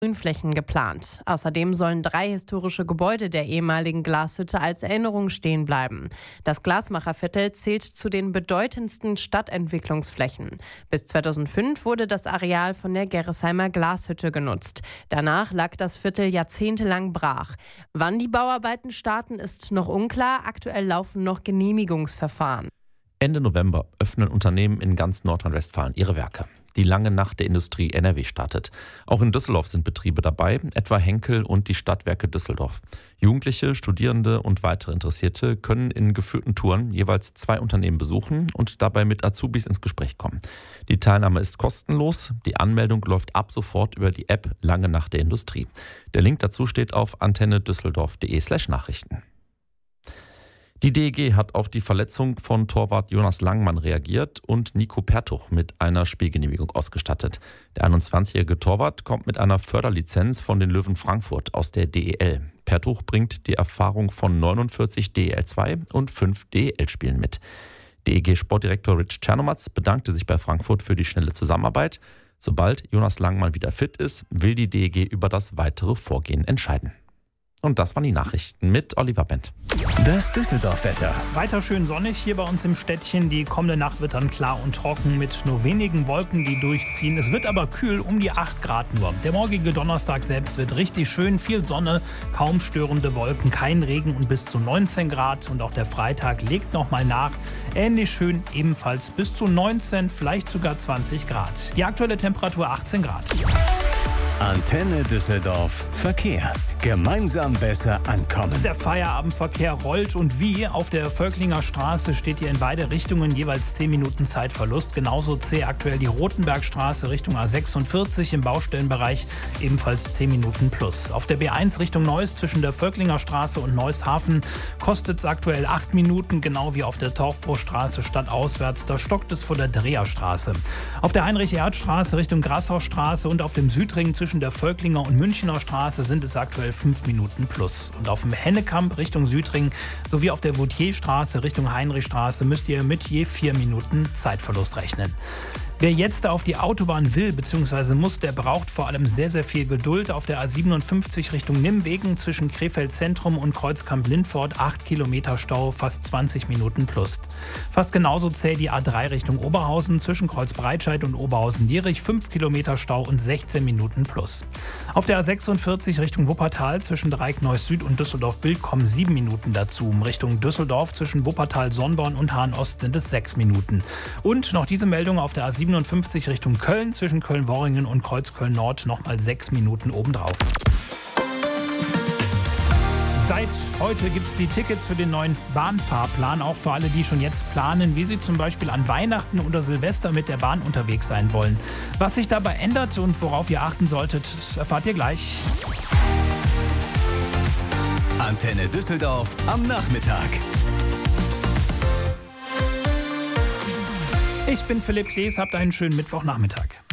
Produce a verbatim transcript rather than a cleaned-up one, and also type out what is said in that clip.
Grünflächen geplant. Außerdem sollen drei historische Gebäude der ehemaligen Glashütte als Erinnerung stehen bleiben. Das Glasmacherviertel zählt zu den bedeutendsten Stadtentwicklungsflächen. Bis zweitausendfünf wurde das Areal von der Gerresheimer Glashütte genutzt. Danach lag das Viertel jahrzehntelang brach. Wann die Bauarbeiten starten, ist noch unklar. Aktuell laufen noch Genehmigungsverfahren. Ende November öffnen Unternehmen in ganz Nordrhein-Westfalen ihre Werke. Die lange Nacht der Industrie N R W startet. Auch in Düsseldorf sind Betriebe dabei, etwa Henkel und die Stadtwerke Düsseldorf. Jugendliche, Studierende und weitere Interessierte können in geführten Touren jeweils zwei Unternehmen besuchen und dabei mit Azubis ins Gespräch kommen. Die Teilnahme ist kostenlos. Die Anmeldung läuft ab sofort über die App Lange Nacht der Industrie. Der Link dazu steht auf antennedüsseldorf.de slash Nachrichten. Die D E G hat auf die Verletzung von Torwart Jonas Langmann reagiert und Nico Pertuch mit einer Spielgenehmigung ausgestattet. Der einundzwanzigjährige Torwart kommt mit einer Förderlizenz von den Löwen Frankfurt aus der D E L. Pertuch bringt die Erfahrung von neunundvierzig D E L zwei und fünf D E L-Spielen mit. D E G-Sportdirektor Rich Czernomatz bedankte sich bei Frankfurt für die schnelle Zusammenarbeit. Sobald Jonas Langmann wieder fit ist, will die D E G über das weitere Vorgehen entscheiden. Und das waren die Nachrichten mit Oliver Bent. Das Düsseldorf-Wetter. Weiter schön sonnig hier bei uns im Städtchen. Die kommende Nacht wird dann klar und trocken mit nur wenigen Wolken, die durchziehen. Es wird aber kühl, um die acht Grad nur. Der morgige Donnerstag selbst wird richtig schön. Viel Sonne, kaum störende Wolken, kein Regen und bis zu neunzehn Grad. Und auch der Freitag legt nochmal nach. Ähnlich schön, ebenfalls bis zu neunzehn, vielleicht sogar zwanzig Grad. Die aktuelle Temperatur achtzehn Grad. Antenne Düsseldorf Verkehr. Gemeinsam besser ankommen. Der Feierabendverkehr rollt und wie. Auf der Völklinger Straße steht hier in beide Richtungen jeweils zehn Minuten Zeitverlust. Genauso zäh aktuell die Rotenbergstraße Richtung A sechsundvierzig im Baustellenbereich, ebenfalls zehn Minuten plus. Auf der B eins Richtung Neuss zwischen der Völklinger Straße und Neuss-Hafen kostet es aktuell acht Minuten, genau wie auf der Torfbruchstraße stadtauswärts. Da stockt es vor der Dreherstraße. Auf der Heinrich-Erhardt-Straße Richtung Grashausstraße und auf dem Südring zwischen der Völklinger und Münchener Straße sind es aktuell fünf Minuten plus. Und auf dem Hennekamp Richtung Südring sowie auf der Vautierstraße Richtung Heinrichstraße müsst ihr mit je vier Minuten Zeitverlust rechnen. Wer jetzt auf die Autobahn will bzw. muss, der braucht vor allem sehr, sehr viel Geduld. Auf der A siebenundfünfzig Richtung Nimwegen zwischen Krefeld Zentrum und Kreuzkamp-Lindfort acht Kilometer Stau, fast zwanzig Minuten plus. Fast genauso zäh die A drei Richtung Oberhausen zwischen Kreuzbreitscheid und Oberhausen-Lierich, fünf Kilometer Stau und sechzehn Minuten plus. Auf der A sechsundvierzig Richtung Wuppertal zwischen Dreieckneuss Süd und Düsseldorf-Bild kommen sieben Minuten dazu. Richtung Düsseldorf zwischen Wuppertal-Sonnborn und Hahn-Ost sind es sechs Minuten. Und noch diese Meldung auf der A siebenundfünfzig Richtung Köln zwischen Köln-Worringen und Kreuzköln-Nord nochmal sechs Minuten obendrauf. Seit heute gibt es die Tickets für den neuen Bahnfahrplan, auch für alle, die schon jetzt planen, wie sie zum Beispiel an Weihnachten oder Silvester mit der Bahn unterwegs sein wollen. Was sich dabei ändert und worauf ihr achten solltet, das erfahrt ihr gleich. Antenne Düsseldorf am Nachmittag. Ich bin Philipp Klees, habt einen schönen Mittwochnachmittag.